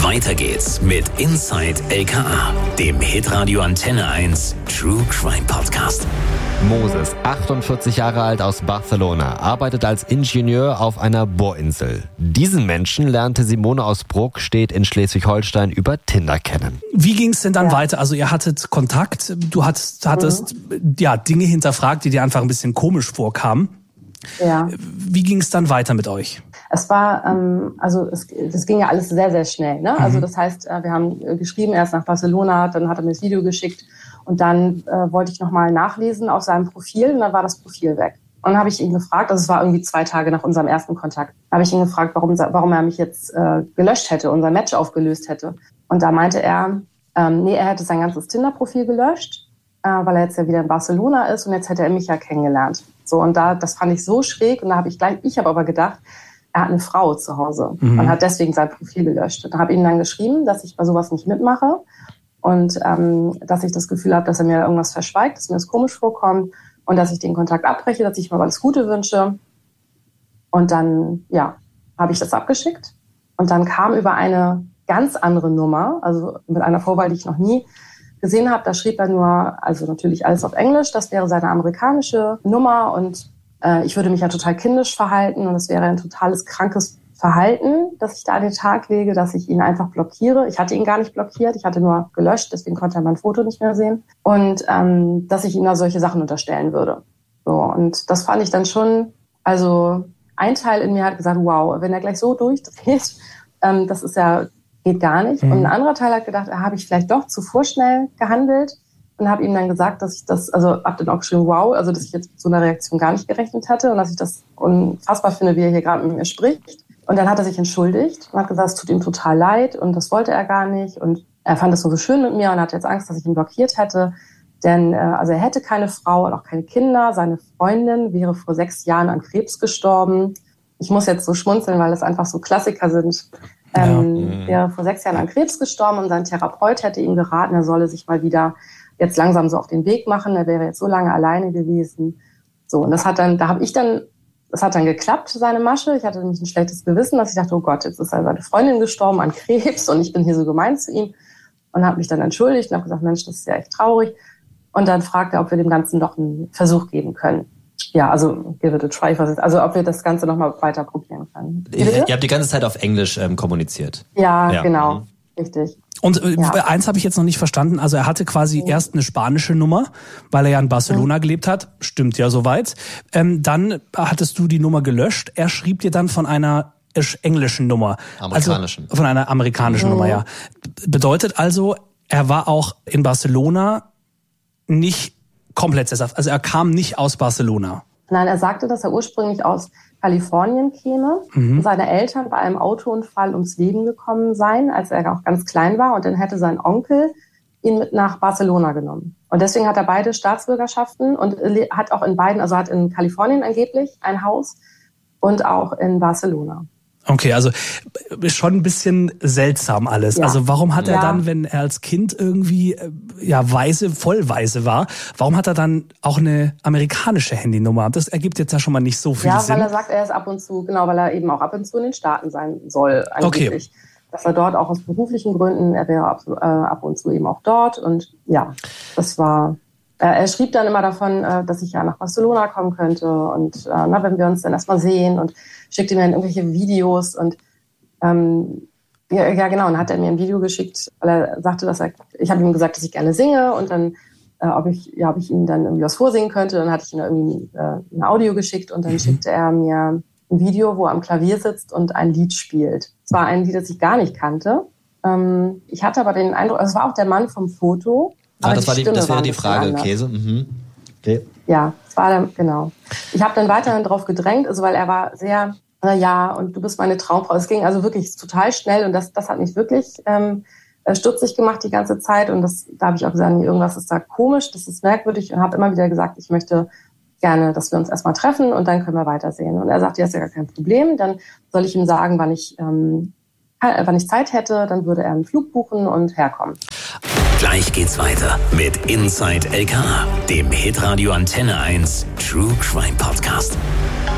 Weiter geht's mit Inside LKA, dem Hitradio Antenne 1 True Crime Podcast. Moses, 48 Jahre alt aus Barcelona, arbeitet als Ingenieur auf einer Bohrinsel. Diesen Menschen lernte Simone aus Bruck, steht in Schleswig-Holstein, über Tinder kennen. Wie ging es denn dann weiter? Also ihr hattet Kontakt, du hattest Dinge hinterfragt, die dir einfach ein bisschen komisch vorkamen. Ja. Wie ging es dann weiter mit euch? Es war, es ging ja alles sehr, sehr schnell. Ne? Also das heißt, wir haben geschrieben, er ist nach Barcelona, dann hat er mir das Video geschickt und dann wollte ich nochmal nachlesen auf seinem Profil und dann war das Profil weg. Und dann habe ich ihn gefragt, also es war irgendwie 2 Tage nach unserem ersten Kontakt, habe ich ihn gefragt, warum er mich jetzt gelöscht hätte, unser Match aufgelöst hätte. Und da meinte er, er hätte sein ganzes Tinder-Profil gelöscht, weil er jetzt ja wieder in Barcelona ist und jetzt hätte er mich ja kennengelernt. So, und das fand ich so schräg und da habe ich habe aber gedacht, er hat eine Frau zu Hause und hat deswegen sein Profil gelöscht. Und habe ihm dann geschrieben, dass ich bei sowas nicht mitmache und dass ich das Gefühl habe, dass er mir irgendwas verschweigt, dass mir das komisch vorkommt und dass ich den Kontakt abbreche, dass ich ihm alles Gute wünsche. Und dann, habe ich das abgeschickt und dann kam über eine ganz andere Nummer, also mit einer Vorwahl, die ich noch nie gesehen habe, da schrieb er nur, also natürlich alles auf Englisch, das wäre seine amerikanische Nummer und ich würde mich ja total kindisch verhalten und es wäre ein totales krankes Verhalten, das ich da an den Tag lege, dass ich ihn einfach blockiere. Ich hatte ihn gar nicht blockiert, ich hatte nur gelöscht, deswegen konnte er mein Foto nicht mehr sehen und dass ich ihm da solche Sachen unterstellen würde. So, und das fand ich dann schon, also ein Teil in mir hat gesagt, wow, wenn er gleich so durchdreht, das ist ja geht gar nicht. Und ein anderer Teil hat gedacht, habe ich vielleicht doch zu vorschnell gehandelt und habe ihm dann gesagt, dass ich das, also ab dann auch geschrieben, wow, also dass ich jetzt mit so einer Reaktion gar nicht gerechnet hatte und dass ich das unfassbar finde, wie er hier gerade mit mir spricht. Und dann hat er sich entschuldigt und hat gesagt, es tut ihm total leid und das wollte er gar nicht und er fand es so schön mit mir und hat jetzt Angst, dass ich ihn blockiert hätte. Denn also er hätte keine Frau und auch keine Kinder. Seine Freundin wäre vor 6 Jahren an Krebs gestorben. Ich muss jetzt so schmunzeln, weil das einfach so Klassiker sind. Wäre vor 6 Jahren an Krebs gestorben und sein Therapeut hätte ihm geraten, er solle sich mal wieder jetzt langsam so auf den Weg machen. Er wäre jetzt so lange alleine gewesen. So, und das hat dann geklappt, seine Masche. Ich hatte nämlich ein schlechtes Gewissen, dass ich dachte, oh Gott, jetzt ist seine Freundin gestorben an Krebs und ich bin hier so gemein zu ihm und habe mich dann entschuldigt und habe gesagt, Mensch, das ist ja echt traurig. Und dann fragte er, ob wir dem Ganzen noch einen Versuch geben können. Ja, also give it a try. Also ob wir das Ganze nochmal weiter probieren können. Ihr habt die ganze Zeit auf Englisch kommuniziert. Ja. Genau. Richtig. Und eins habe ich jetzt noch nicht verstanden. Also er hatte quasi erst eine spanische Nummer, weil er ja in Barcelona gelebt hat. Stimmt ja soweit. Dann hattest du die Nummer gelöscht. Er schrieb dir dann von einer englischen Nummer. Amerikanischen. Also von einer amerikanischen Nummer, ja. Bedeutet also, er war auch in Barcelona nicht komplett sesshaft. Also er kam nicht aus Barcelona. Nein, er sagte, dass er ursprünglich aus Kalifornien käme. Seine Eltern bei einem Autounfall ums Leben gekommen seien, als er auch ganz klein war. Und dann hätte sein Onkel ihn mit nach Barcelona genommen. Und deswegen hat er beide Staatsbürgerschaften und hat auch in beiden, also hat in Kalifornien angeblich ein Haus und auch in Barcelona. Okay, also schon ein bisschen seltsam alles. Ja. Also warum hat er dann, wenn er als Kind irgendwie voll weise war, warum hat er dann auch eine amerikanische Handynummer? Das ergibt jetzt ja schon mal nicht so viel Sinn. Ja, weil er sagt, er ist ab und zu, weil er eben auch ab und zu in den Staaten sein soll angeblich. Okay. Dass er dort auch aus beruflichen Gründen, er wäre ab und zu eben auch dort und ja, das war... Er schrieb dann immer davon, dass ich ja nach Barcelona kommen könnte und wenn wir uns dann erstmal sehen und schickte mir dann irgendwelche Videos und und dann hat er mir ein Video geschickt, weil er sagte, ich habe ihm gesagt, dass ich gerne singe und dann ob ich ihm dann irgendwie was vorsingen könnte, dann hatte ich ihm irgendwie ein Audio geschickt und dann schickte er mir ein Video, wo er am Klavier sitzt und ein Lied spielt. Es war ein Lied, das ich gar nicht kannte. Ich hatte aber den Eindruck, es war auch der Mann vom Foto. Das wäre die Frage, Käse. Okay. Ja, das war genau. Ich habe dann weiterhin drauf gedrängt, also weil er war sehr, und du bist meine Traumfrau. Es ging also wirklich total schnell und das hat mich wirklich stutzig gemacht die ganze Zeit und da habe ich auch gesagt, irgendwas ist da komisch, das ist merkwürdig und habe immer wieder gesagt, ich möchte gerne, dass wir uns erstmal treffen und dann können wir weitersehen. Und er sagte, ja, ist ja gar kein Problem, dann soll ich ihm sagen, wann ich Zeit hätte, dann würde er einen Flug buchen und herkommen. Gleich geht's weiter mit Inside LKA, dem Hitradio Antenne 1 True Crime Podcast.